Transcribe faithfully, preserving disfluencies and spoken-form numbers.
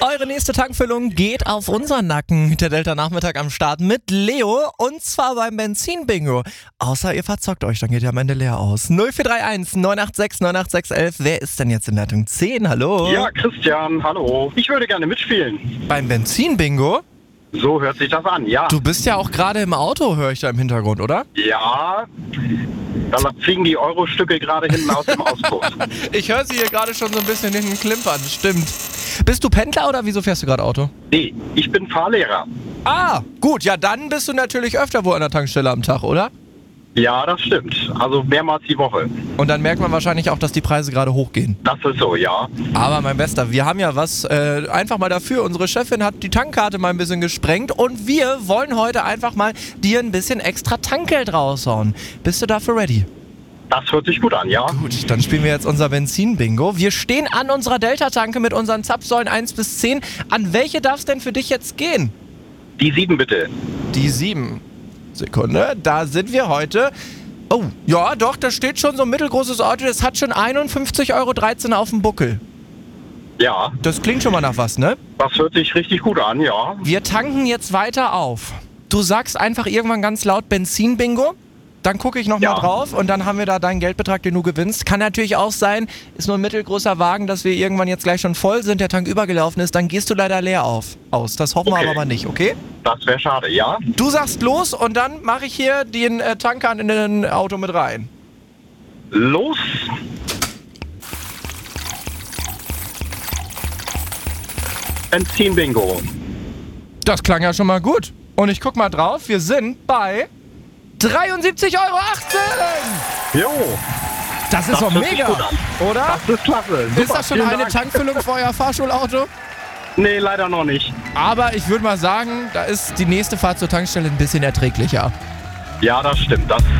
Eure nächste Tankfüllung geht auf unseren Nacken. Der Delta-Nachmittag am Start mit Leo und zwar beim Benzin-Bingo. Außer ihr verzockt euch, dann geht ihr am Ende leer aus. null vier drei eins neun acht sechs neun acht sechs eins eins. Wer ist denn jetzt in Leitung zehn? Hallo? Ja, Christian, hallo. Ich würde gerne mitspielen. Beim Benzin-Bingo? So hört sich das an, ja. Du bist ja auch gerade im Auto, höre ich da im Hintergrund, oder? Ja, da fliegen die Euro-Stücke gerade hinten aus dem Auspuff. Ich höre sie hier gerade schon so ein bisschen hinten klimpern, stimmt. Bist du Pendler oder wieso fährst du gerade Auto? Nee, ich bin Fahrlehrer. Ah, gut, ja dann bist du natürlich öfter wo an der Tankstelle am Tag, oder? Ja, das stimmt. Also mehrmals die Woche. Und dann merkt man wahrscheinlich auch, dass die Preise gerade hochgehen. Das ist so, ja. Aber mein Bester, wir haben ja was äh, einfach mal dafür. Unsere Chefin hat die Tankkarte mal ein bisschen gesprengt und wir wollen heute einfach mal dir ein bisschen extra Tankgeld raushauen. Bist du dafür ready? Das hört sich gut an, ja. Gut, dann spielen wir jetzt unser Benzin-Bingo. Wir stehen an unserer Delta-Tanke mit unseren Zapfsäulen eins bis zehn. An welche darf es denn für dich jetzt gehen? Die sieben bitte. Die sieben. Sekunde, da sind wir heute. Oh, ja doch, da steht schon so ein mittelgroßes Auto. Das hat schon einundfünfzig Euro dreizehn auf dem Buckel. Ja. Das klingt schon mal nach was, ne? Das hört sich richtig gut an, ja. Wir tanken jetzt weiter auf. Du sagst einfach irgendwann ganz laut Benzin-Bingo. Dann gucke ich nochmal Ja. drauf und dann haben wir da deinen Geldbetrag, den du gewinnst. Kann natürlich auch sein, ist nur ein mittelgroßer Wagen, dass wir irgendwann jetzt gleich schon voll sind, der Tank übergelaufen ist, dann gehst du leider leer auf, aus. Das hoffen Okay. wir aber mal nicht, okay? Das wäre schade, ja. Du sagst los und dann mache ich hier den äh, Tanker in den Auto mit rein. Los. Benzin-Bingo. Das klang ja schon mal gut. Und ich guck mal drauf, wir sind bei dreiundsiebzig Euro achtzehn! Jo. Das ist Das doch hört sich mega, gut an. oder? Das ist klasse. Super, Ist das schon vielen eine Dank. Tankfüllung für euer Fahrschulauto? Nee, leider noch nicht. Aber ich würde mal sagen, da ist die nächste Fahrt zur Tankstelle ein bisschen erträglicher. Ja, das stimmt. Das